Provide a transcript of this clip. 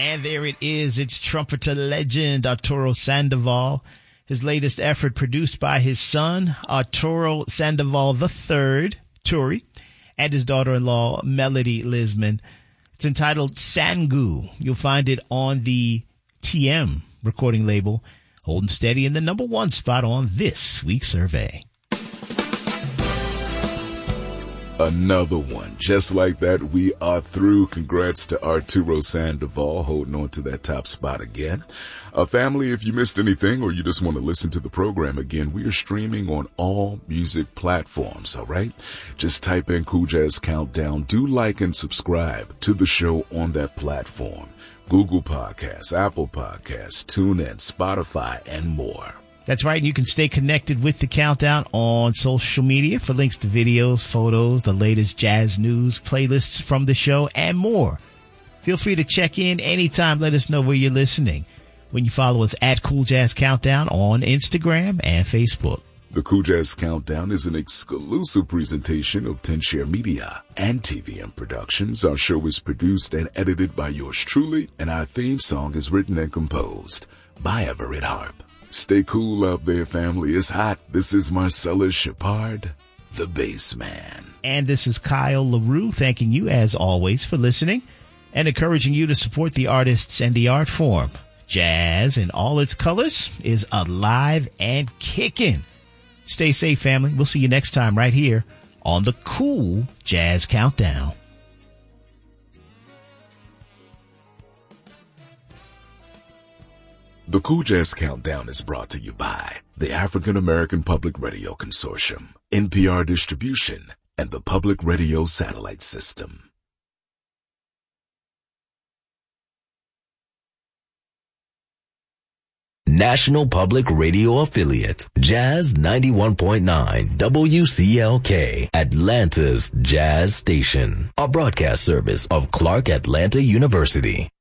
And there it is. It's trumpeter legend Arturo Sandoval. His latest effort produced by his son, Arturo Sandoval III, Turi, and his daughter-in-law, Melody Lisman. It's entitled Sangu. You'll find it on the TM recording label, holding steady in the number one spot on this week's survey. Another one. Just like that, we are through. Congrats to Arturo Sandoval holding on to that top spot again. Family, if you missed anything or you just want to listen to the program again, we are streaming on all music platforms, all right? Just type in Cool Jazz Countdown. Do like and subscribe to the show on that platform. Google Podcasts, Apple Podcasts, TuneIn, Spotify, and more. That's right. You can stay connected with the Countdown on social media for links to videos, photos, the latest jazz news, playlists from the show, and more. Feel free to check in anytime. Let us know where you're listening when you follow us at Cool Jazz Countdown on Instagram and Facebook. The Cool Jazz Countdown is an exclusive presentation of 10Share Media and TVM Productions. Our show is produced and edited by yours truly, and our theme song is written and composed by Everett Harp. Stay cool out there, family. It's hot. This is Marcellus Shepard, the bass man. And this is Kyle LaRue, thanking you, as always, for listening and encouraging you to support the artists and the art form. Jazz in all its colors is alive and kicking. Stay safe, family. We'll see you next time right here on the Cool Jazz Countdown. The Cool Jazz Countdown is brought to you by the African American Public Radio Consortium, NPR Distribution, and the Public Radio Satellite System. National Public Radio Affiliate, Jazz 91.9 WCLK, Atlanta's Jazz Station, a broadcast service of Clark Atlanta University.